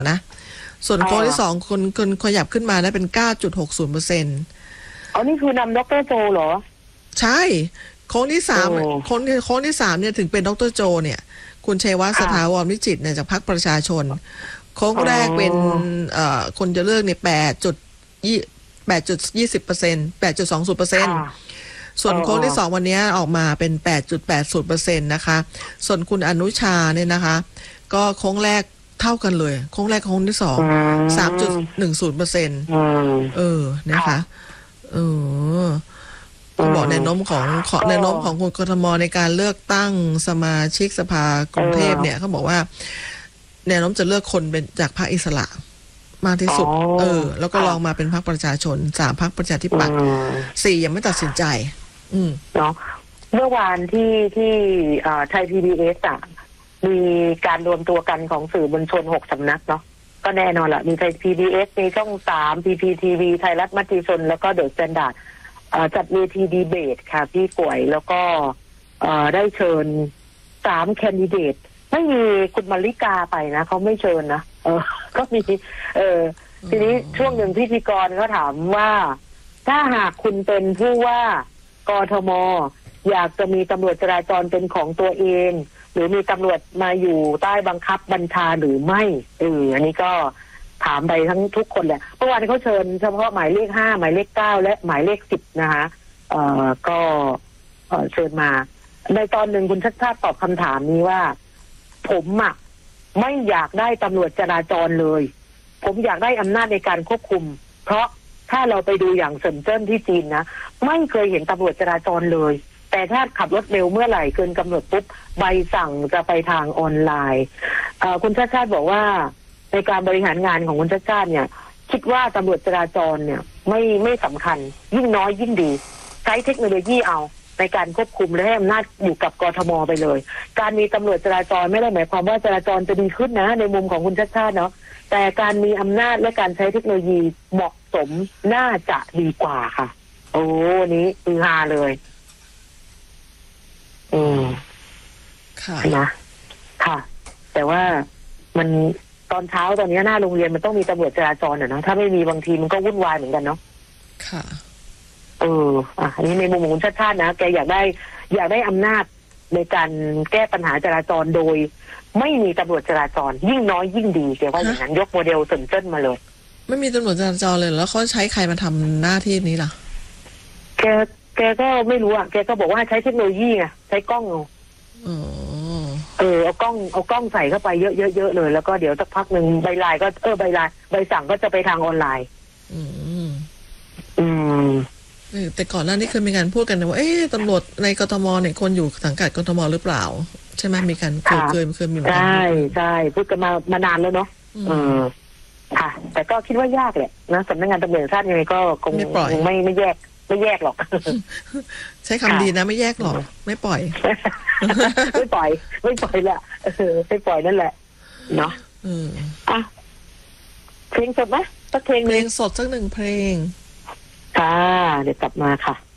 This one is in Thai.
นะส่วนโค้งที่สองคนขยับขึ้นมาได้เป็น 9.60% อ๋อนี่คือนำดร.โจเหรอใช่โค้งที่สามโค้งที่สามเนี่ยถึงเป็นดร.โจเนี่ยคุณชัยวัฒน์สถาวรวิจิตรเนี่ยจากพรรคประชาชนโค้งแรกเป็นคนจะเลือกเนี่ย8.20% ส่วนโค้งที่สองวันนี้ออกมาเป็น 8.80% นะคะส่วนคุณอนุชาเนี่ยนะคะก็โค้งแรกเท่ากันเลยโค้งแรกโค้งที่สอง 3.10% นะคะก็บอกแนวโน้มของแนวโน้มของคนกทมในการเลือกตั้งสมาชิกสภากรุงเทพเนี่ยเขาบอกว่าแนวโน้มจะเลือกคนเป็นจากพรรคอิสระมากที่สุดแล้วก็ลองมาเป็นพรรคประชาชน3พรรคประชาธิปัตย์4ยังไม่ตัดสินใจเนาะเมื่อวานที่ไทย PBS มีการรวมตัวกันของสื่อมวลชน6สำนักเนาะก็แน่นอนละมีไทย PBS มีช่อง3 PPTV ไทยรัฐมติชนแล้วก็เดอะสแตนดาร์ดจัดเวทีดีเบตค่ะพี่ป่วยแล้วก็ได้เชิญ3แคนดิเดตไม่มีคุณมาริกาไปนะเขาไม่เชิญนะก็มีทีนี้ช่วงหนึ่งพิธีกรเขาถามว่าถ้าหากคุณเป็นผู้ว่ากทมอยากจะมีตำรวจจราจรเป็นของตัวเองหรือมีตำรวจมาอยู่ใต้บังคับบัญชาหรือไม่อันนี้ก็ถามไปทั้งทุกคนแหละเมื่อวานเขาเชิญเฉพาะหมายเลข5หมายเลข9และหมายเลข10นะคะก็เชิญมาในตอนหนึ่งคุณชัชชาติตอบคำถามนี้ว่าผมไม่อยากได้ตำรวจจราจรเลยผมอยากได้อำนาจในการควบคุมเพราะถ้าเราไปดูอย่างเซินเจิ้นที่จีนนะไม่เคยเห็นตำรวจจราจรเลยแต่ถ้าขับรถเร็วเมื่อไหร่เกินกำหนดปุ๊บใบสั่งจะไปทางออนไลน์คุณชัชชาติบอกว่าในการบริหารงานของคุณชัชชาติเนี่ยคิดว่าตำรวจจราจรเนี่ยไม่สำคัญยิ่งน้อยยิ่งดีใช้เทคโนโลยีเอาในการควบคุมและให้อำนาจอยู่กับกทมไปเลยการมีตำรวจจราจรไม่ได้หมายความว่าจราจรจะดีขึ้นนะในมุมของคุณชัชชาติเนาะแต่การมีอำนาจและการใช้เทคโนโลยีเหมาะสมน่าจะดีกว่าค่ะโอ้นี้คือฮาเลยค่ะนะค่ะแต่ว่ามันตอนเช้าตอนนี้หน้าโรงเรียนมันต้องมีตำรวจจราจรนะถ้าไม่มีบางทีมันก็วุ่นวายเหมือนกันเนาะค่ะอันนี้ในมุมของคุณชัชชาตินะแกอยากได้อำนาจในการแก้ปัญหาจราจรโดยไม่มีตำรวจจราจรยิ่งน้อยยิ่งดีแกว่าอย่างนั้นยกโมเดลเซินเจิ้นมาเลยไม่มีตำรวจจราจรเลยแล้วเขาใช้ใครมาทำหน้าที่นี้ล่ะแกก็ไม่รู้แกก็บอกว่าใช้เทคโนโลยีไงใช้กล้องเอากล้องใส่เข้าไปเยอะๆเลยแล้วก็เดี๋ยวสักพักหนึ่งใบลายก็ใบสั่งก็จะไปทางออนไลน์แต่ก่อนหน้านี้เคยมีการพูดกันนะว่าตำรวจในกทมเนี่ยคนอยู่สังกัดกทมหรือเปล่าใช่ไหมมีการเคยมีเหมือนกันใช่พูดกันมานานแล้วเนาะค่ะแต่ก็คิดว่ายากแหละนะสำนักงานตำรวจแห่งชาติยังไงก็คงไม่แยกหรอกใช้คำดีนะไม่แยกหรอกไม่ปล่อยไม่ปล่อยแหละไม่ปล่อยนั่นแหละเนาะเพลงสดไหมสักเพลงสดสัก1 เพลงค่ะเดี๋ยวกลับมาค่ะ